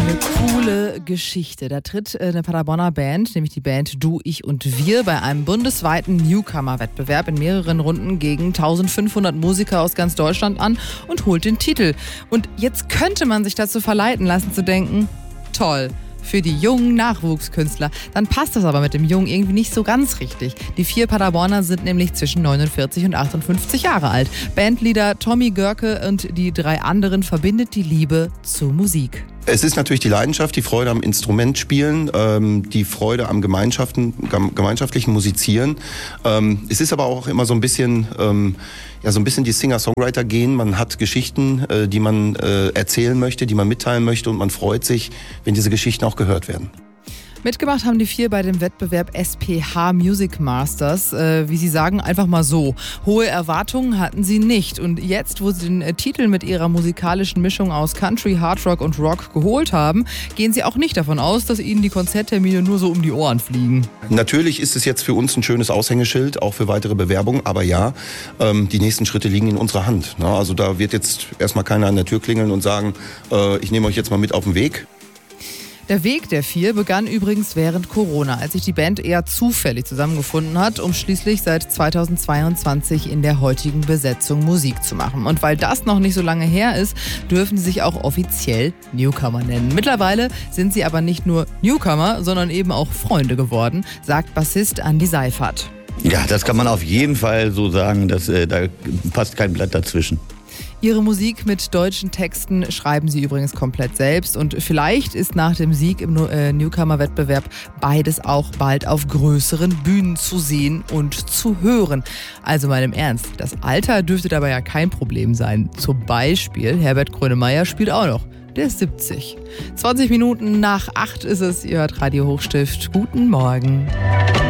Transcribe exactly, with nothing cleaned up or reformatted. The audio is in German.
Eine coole Geschichte. Da tritt eine Paderborner Band, nämlich die Band Du, Ich und Wir, bei einem bundesweiten Newcomer-Wettbewerb in mehreren Runden gegen eintausendfünfhundert Musiker aus ganz Deutschland an und holt den Titel. Und jetzt könnte man sich dazu verleiten lassen zu denken, toll, für die jungen Nachwuchskünstler. Dann passt das aber mit dem Jungen irgendwie nicht so ganz richtig. Die vier Paderborner sind nämlich zwischen neunundvierzig und achtundfünfzig Jahre alt. Bandleader Tommy Görke und die drei anderen verbindet die Liebe zur Musik. Es ist natürlich die Leidenschaft, die Freude am Instrumentspielen, ähm, die Freude am Gemeinschaften, gemeinschaftlichen Musizieren. Ähm, es ist aber auch immer so ein bisschen, ähm, ja, so ein bisschen die Singer-Songwriter-Gen. Man hat Geschichten, äh, die man äh, erzählen möchte, die man mitteilen möchte, und man freut sich, wenn diese Geschichten auch gehört werden. Mitgemacht haben die vier bei dem Wettbewerb S P H Music Masters. Äh, wie sie sagen, einfach mal so. Hohe Erwartungen hatten sie nicht. Und jetzt, wo sie den äh, Titel mit ihrer musikalischen Mischung aus Country, Hard Rock und Rock geholt haben, gehen sie auch nicht davon aus, dass ihnen die Konzerttermine nur so um die Ohren fliegen. Natürlich ist es jetzt für uns ein schönes Aushängeschild, auch für weitere Bewerbungen. Aber ja, ähm, die nächsten Schritte liegen in unserer Hand. Ne? Also da wird jetzt erstmal keiner an der Tür klingeln und sagen, äh, ich nehme euch jetzt mal mit auf den Weg. Der Weg der vier begann übrigens während Corona, als sich die Band eher zufällig zusammengefunden hat, um schließlich seit zweitausendzweiundzwanzig in der heutigen Besetzung Musik zu machen. Und weil das noch nicht so lange her ist, dürfen sie sich auch offiziell Newcomer nennen. Mittlerweile sind sie aber nicht nur Newcomer, sondern eben auch Freunde geworden, sagt Bassist Andi Seifert. Ja, das kann man auf jeden Fall so sagen, dass, äh, da passt kein Blatt dazwischen. Ihre Musik mit deutschen Texten schreiben sie übrigens komplett selbst, und vielleicht ist nach dem Sieg im Newcomer-Wettbewerb beides auch bald auf größeren Bühnen zu sehen und zu hören. Also mal im Ernst, das Alter dürfte dabei ja kein Problem sein. Zum Beispiel Herbert Grönemeyer spielt auch noch. Der ist siebzig. zwanzig Minuten nach acht ist es. Ihr hört Radio Hochstift. Guten Morgen.